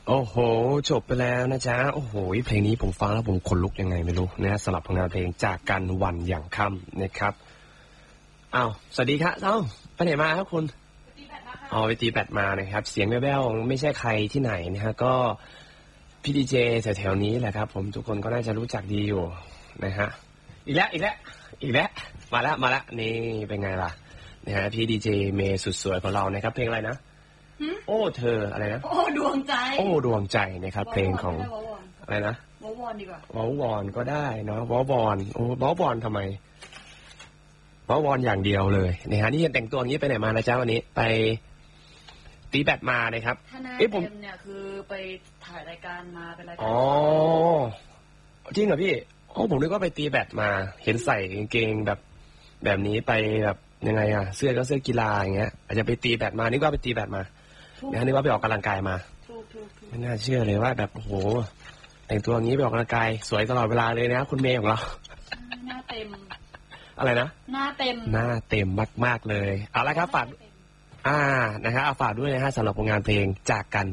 โอ้โหจบไปแล้วนะจ๊ะโอ้โหเพลงนี้ผมฟังแล้วผมขนลุกยังไงไม่รู้นะสำหรับผลงานเพลงจากกันวันอย่างค่ำนะครับอ้าวสวัสดีครับเอ้าไปไหนมาครับคุณอ๋อไปตีแบดมานะครับเสียงแว่วๆไม่ใช่ใครที่ไหนนะฮะก็พี่ดีเจแถวๆนี้แหละครับผมทุกคนก็น่าจะรู้จักดีอยู่นะฮะอีกแล้วมาแล้วนี่เป็นไงล่ะนะฮะพี่ดีเจเมย์สุดสวยของเรานะครับเพลงอะไรนะโอ้เธออะไรนะโอ้ดวงใจโอ้ดวงใจนะครับเพลงของอะไรนะวอวอนดีกว่าวอวอนก็ได้เนาะวอวอนโอ้วอวอนทำไมวอวอนอย่างเดียวเลยนะฮะนี่ยังแต่งตัวอย่างนี้ไปไหนมานะจ๊ะวันนี้ไปตีแบดมานะครับถ้าหน้าเต็มเนี่ยคือไปถ่ายรายการมาเป็นรายการอ๋อจริงเหรอพี่โอ้ผมนึกว่าไปตีแบดมาเห็นใส่กางเกงแบบนี้ไปแบบยังไงอะเสื้อก็เสื้อกีฬาอย่างเงี้ยอาจจะไปตีแบดมานึกว่าไปตีแบดมานะนึกว่าไปออกกำลังกายมาไม่น่าเชื่อเลยว่าแบบโอ้โหแต่งตัวอย่างนี้ไปออกกำลังกายสวยตลอดเวลาเลยนะคุณเมย์ของเราหน้าเต็มอะไรนะหน้าเต็มมากๆเลยเอาละครับฝากนะครับฝากด้วยนะฮะสำหรับผลงานเพลงจากกัน